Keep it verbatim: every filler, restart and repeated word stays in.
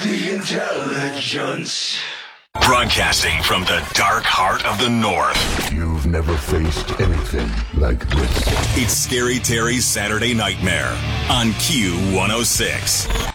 the intelligence. Broadcasting from the dark heart of the North. You've never faced anything like this. It's Scary Terry's Saturday Nightmare on Q one oh six.